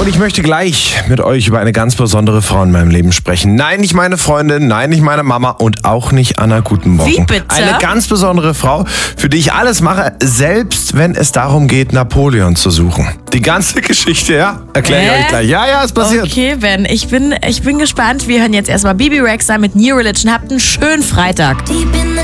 Und ich möchte gleich mit euch über eine ganz besondere Frau in meinem Leben sprechen. Nein, nicht meine Freundin, nein, nicht meine Mama und auch nicht Anna Gutenborn. Wie bitte? Eine ganz besondere Frau, für die ich alles mache, selbst wenn es darum geht, Napoleon zu suchen. Die ganze Geschichte, ja? Erkläre ich euch gleich. Ja, ist passiert. Okay, Ben, ich bin gespannt. Wir hören jetzt erstmal Bibi Rexha mit New Religion. Habt einen schönen Freitag.